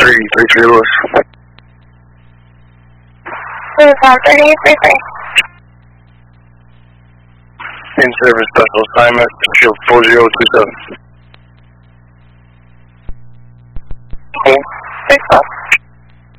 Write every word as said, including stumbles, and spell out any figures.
three three three Lewis. Lewis one thirty-eight three three. In service special assignment, shield four zero two seven. Okay, six twelve.